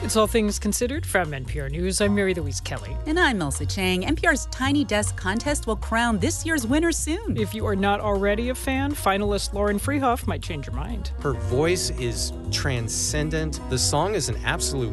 It's All Things Considered from NPR News. I'm Mary Louise Kelly. And I'm Elsa Chang. NPR's Tiny Desk contest will crown this year's winner soon. If you are not already a fan, finalist Lauren Freehoff might change your mind. Her voice is transcendent. The song is an absolute